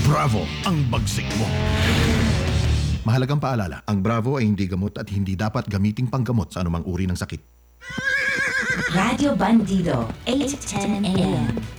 Bravo ang bagsik mo. Mahalagang paalala, ang Bravo ay hindi gamot at hindi dapat gamiting panggamot sa anumang uri ng sakit. Radio Bandido, 8:10 a.m.